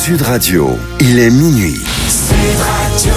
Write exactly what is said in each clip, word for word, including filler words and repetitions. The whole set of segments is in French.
Sud Radio, il est minuit. Sud Radio.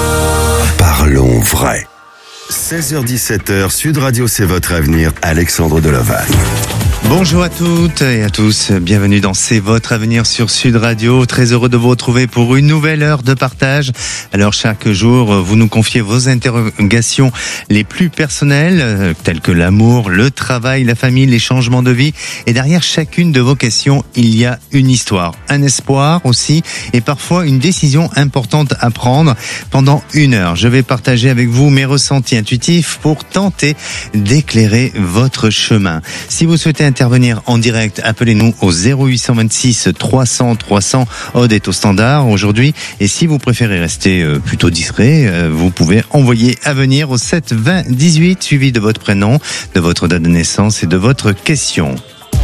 Parlons vrai. seize heures dix-sept, Sud Radio, c'est votre avenir. Alexandre Delovac. Bonjour à toutes et à tous, bienvenue dans C'est votre avenir sur Sud Radio. Très heureux de vous retrouver pour une nouvelle heure de partage. Alors chaque jour, vous nous confiez vos interrogations les plus personnelles, telles que l'amour, le travail, la famille, les changements de vie. Et derrière chacune de vos questions, il y a une histoire, un espoir aussi, et parfois une décision importante à prendre. Pendant une heure, je vais partager avec vous mes ressentis intuitifs pour tenter d'éclairer votre chemin. Si vous souhaitez intervenir en direct, appelez-nous au zéro huit cent vingt-six trois cents trois cents. Aude est au standard aujourd'hui. Et si vous préférez rester plutôt discret, vous pouvez envoyer à venir au sept vingt dix-huit, suivi de votre prénom, de votre date de naissance et de votre question.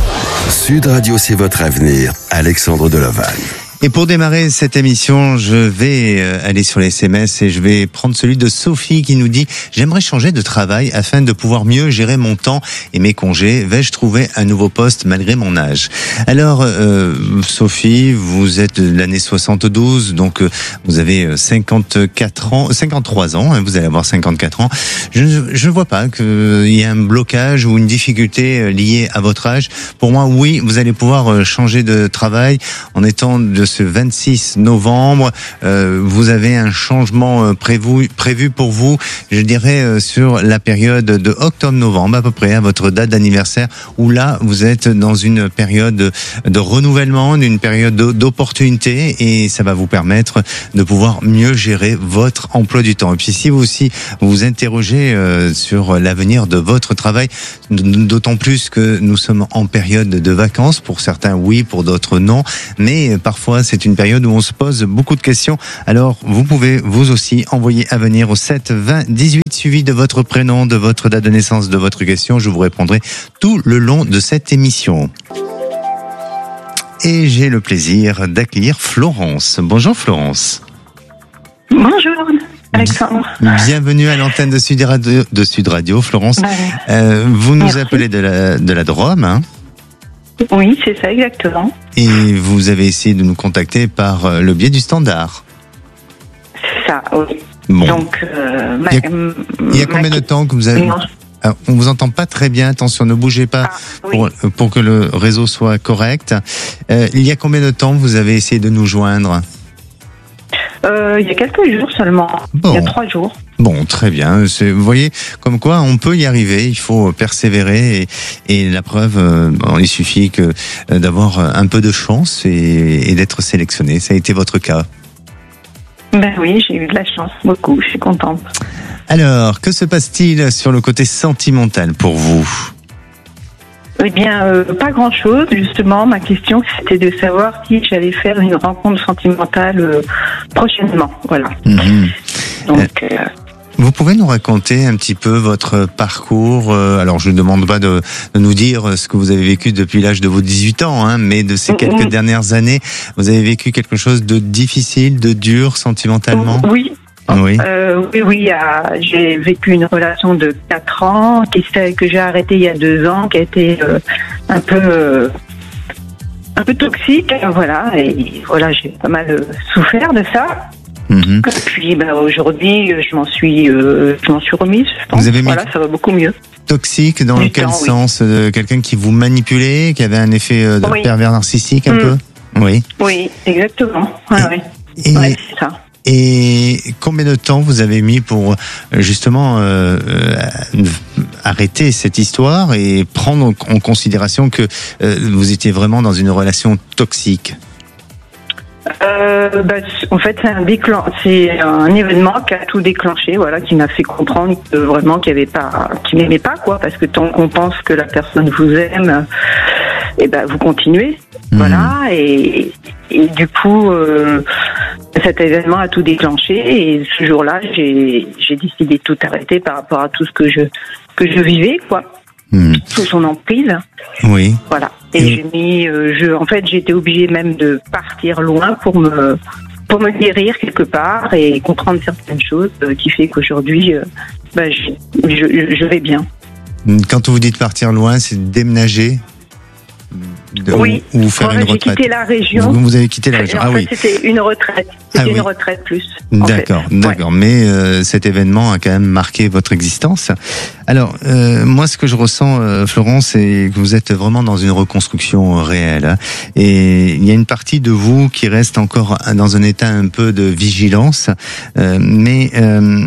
Sud Radio, c'est votre avenir. Alexandre Delovac. Et pour démarrer cette émission, je vais aller sur les S M S et je vais prendre celui de Sophie qui nous dit « J'aimerais changer de travail afin de pouvoir mieux gérer mon temps et mes congés. Vais-je trouver un nouveau poste malgré mon âge ?» Alors, euh, Sophie, vous êtes de l'année soixante-douze, donc euh, vous avez cinquante-quatre ans, cinquante-trois ans, hein, vous allez avoir cinquante-quatre ans. Je ne vois pas qu'il y ait un blocage ou une difficulté liée à votre âge. Pour moi, oui, vous allez pouvoir changer de travail en étant de ce vingt-six novembre, euh, vous avez un changement prévu, prévu pour vous, je dirais, sur la période de octobre-novembre, à peu près, à votre date d'anniversaire, où là, vous êtes dans une période de renouvellement, d'une période d'opportunité, et ça va vous permettre de pouvoir mieux gérer votre emploi du temps. Et puis, si vous aussi vous vous interrogez euh, sur l'avenir de votre travail, d'autant plus que nous sommes en période de vacances, pour certains oui, pour d'autres non, mais parfois c'est une période où on se pose beaucoup de questions. Alors, vous pouvez vous aussi envoyer à venir au sept vingt dix-huit, suivi de votre prénom, de votre date de naissance, de votre question. Je vous répondrai tout le long de cette émission. Et j'ai le plaisir d'accueillir Florence. Bonjour Florence. Bonjour Alexandre. Bienvenue à l'antenne de Sud Radio, de Sud Radio Florence. Ouais. Euh, vous nous Merci. appelez de la, de la Drôme, hein ? Oui, c'est ça, exactement. Et vous avez essayé de nous contacter par le biais du standard. C'est ça, oui. Bon. Donc, euh, ma, il y a, il y a combien de temps que vous avez... Alors, on vous entend pas très bien, attention, ne bougez pas ah, oui. pour, pour que le réseau soit correct. Euh, il y a combien de temps que vous avez essayé de nous joindre ? Euh, il y a quelques jours seulement. Bon. Il y a trois jours. Bon, très bien. C'est, vous voyez, comme quoi on peut y arriver. Il faut persévérer et, et la preuve, euh, bon, il suffit que euh, d'avoir un peu de chance et, et d'être sélectionné. Ça a été votre cas. Ben oui, j'ai eu de la chance, beaucoup. Je suis contente. Alors, que se passe-t-il sur le côté sentimental pour vous ? Eh bien, euh, pas grand-chose. Justement, ma question, c'était de savoir si j'allais faire une rencontre sentimentale euh, prochainement. Voilà. Mmh. Donc, euh, vous pouvez nous raconter un petit peu votre parcours ? Alors, je ne demande pas de, de nous dire ce que vous avez vécu depuis l'âge de vos dix-huit ans, hein, mais de ces quelques mmh. dernières années, vous avez vécu quelque chose de difficile, de dur sentimentalement ? Oui. Oui, euh, oui, oui. Euh, j'ai vécu une relation de quatre ans qui que j'ai arrêtée il y a deux ans, qui a été euh, un peu, euh, un peu toxique, voilà. Et voilà, j'ai pas mal euh, souffert de ça. Mm-hmm. Et puis, bah, aujourd'hui, je m'en suis, euh, je m'en suis remise. Je pense. Vous avez mis voilà, ça va beaucoup mieux. Toxique dans du quel temps, sens oui. euh, Quelqu'un qui vous manipulait, qui avait un effet euh, de oui. pervers narcissique un mm. peu. Oui. Oui, exactement. Ouais, et, ouais. Et... Ouais, c'est ça. Et combien de temps vous avez mis pour justement euh, euh, arrêter cette histoire et prendre en considération que euh, vous étiez vraiment dans une relation toxique ? Euh, bah, en fait, c'est un déclen... c'est un événement qui a tout déclenché, voilà, qui m'a fait comprendre que vraiment qu'il y avait pas, qu'il m'aimait pas, quoi, parce que tant qu'on pense que la personne vous aime, et ben vous continuez, mmh. voilà, et, et du coup, euh, cet événement a tout déclenché, et ce jour-là, j'ai, j'ai décidé de tout arrêter par rapport à tout ce que je que je vivais, quoi. Mmh. Sous son emprise. Oui. Voilà. Et, et j'ai mis, euh, je, en fait, j'ai été obligée même de partir loin pour me, pour me guérir quelque part et comprendre certaines choses, euh, qui fait qu'aujourd'hui, euh, bah, je, je, je vais bien. Quand vous dites partir loin, c'est déménager. de, oui. ou, ou faire ouais, une j'ai retraite. quitté la région. Vous, vous avez quitté la région. En ah fait, oui. C'était une retraite. C'était Ah, oui. une retraite plus. D'accord, en fait. d'accord. Ouais. Mais euh, cet événement a quand même marqué votre existence. Alors, euh, moi, ce que je ressens, euh, Florence, c'est que vous êtes vraiment dans une reconstruction réelle. Hein, et il y a une partie de vous qui reste encore dans un état un peu de vigilance. Euh, mais euh,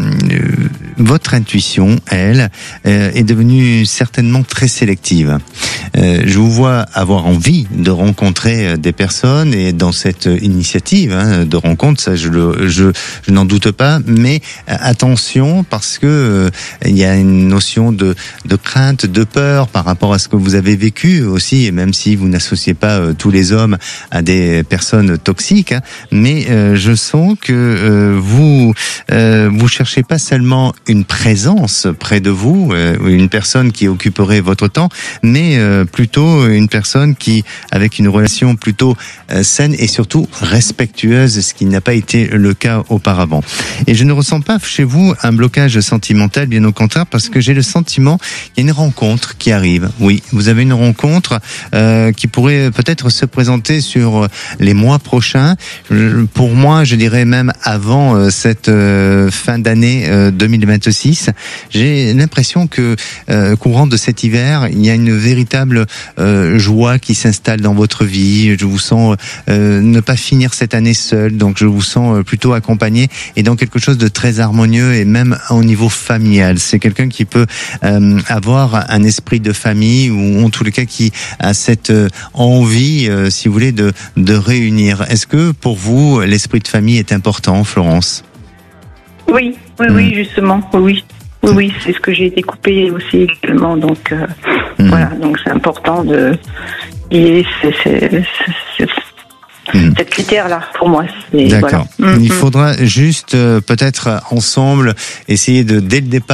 votre intuition, elle, euh, est devenue certainement très sélective. Euh, je vous vois avoir envie de rencontrer des personnes et dans cette initiative hein, de rencontre, ça je, le, je, je n'en doute pas, mais attention parce que euh, il y a une notion de, de crainte, de peur par rapport à ce que vous avez vécu aussi, et même si vous n'associez pas euh, tous les hommes à des personnes toxiques, hein, mais euh, je sens que euh, vous euh, vous cherchez pas seulement une présence près de vous, euh, une personne qui occuperait votre temps, mais euh, plutôt une personne qui, avec une relation plutôt euh, saine et surtout respectueuse, ce qui n'a pas été le cas auparavant. Et je ne ressens pas chez vous un blocage sentimental, bien au contraire, parce que j'ai le sentiment qu'il y a une rencontre qui arrive. Oui, vous avez une rencontre euh, qui pourrait peut-être se présenter sur les mois prochains. Pour moi, je dirais même avant euh, cette euh, fin d'année euh, deux mille vingt-six. J'ai l'impression que euh, courant de cet hiver, il y a une véritable euh, joie qui s'installe dans votre vie. Je vous sens euh, ne pas finir cette année seul, donc je vous sens plutôt accompagné et dans quelque chose de très harmonieux et même au niveau familial. C'est quelqu'un qui peut euh, avoir un esprit de famille ou en tous les cas qui a cette euh, envie, euh, si vous voulez, de, de réunir. Est-ce que pour vous, l'esprit de famille est important, Florence ? Oui, oui, mmh. oui, justement, oui. Oui, oui, c'est ce que j'ai découpé aussi également, donc euh, mmh. voilà, donc c'est important de... Et c'est, c'est, c'est, c'est mmh. cet critère-là, pour moi. C'est, D'accord. Voilà. Il faudra juste, euh, peut-être, ensemble, essayer de, dès le départ,